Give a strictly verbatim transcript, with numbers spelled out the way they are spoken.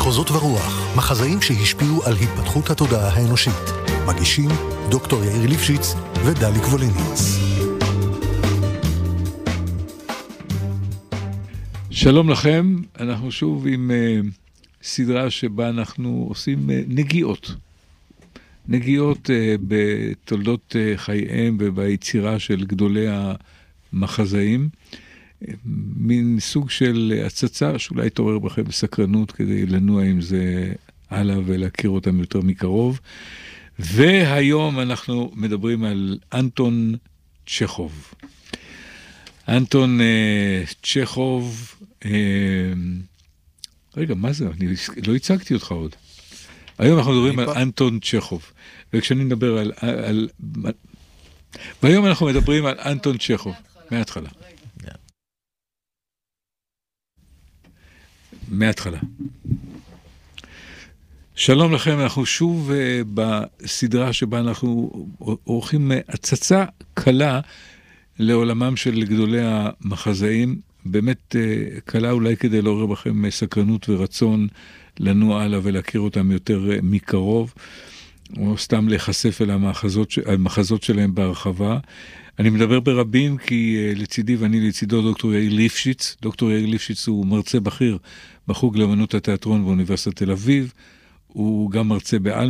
מחוזות ורוח, מחזאים שהשפיעו על התפתחות התודעה האנושית. מגישים דוקטור יאיר ליפשיץ ודלי קבוליניץ. שלום לכם, אנחנו שוב עם uh, סדרה שבה אנחנו עושים uh, נגיעות. נגיעות uh, בתולדות uh, חייהם וביצירה של גדולי המחזאים. מין סוג של הצצה שאולי תעורר בכם בסקרנות כדי לנוע עם זה הלאה ולהכיר אותם יותר מקרוב. והיום אנחנו מדברים על אנטון צ'כוב. אנטון uh, צ'כוב, uh, רגע, מה זה? אני לא הצגתי אותך עוד. היום אנחנו מדברים על אנטון צ'כוב. וכשאני מדבר על, על... והיום אנחנו מדברים על אנטון צ'כוב. מההתחלה. מההתחלה. שלום לכם, אנחנו שוב uh, בסדרה שבה אנחנו עורכים הצצה קלה לעולמם של גדולי המחזאים, באמת uh, קלה אולי כדי לעורר בכם סקרנות ורצון לנוע הלאה ולהכיר אותם יותר uh, מקרוב, או סתם להיחשף אל המחזות, המחזות שלהם בהרחבה. אני מדבר ברבים כי uh, לצידי ואני לצידו דוקטור יאיר ליפשיץ. דוקטור יאיר ליפשיץ הוא מרצה בכיר בחוג לאמנות התיאטרון באוניברסיטת תל אביב, הוא גם מרצה בעל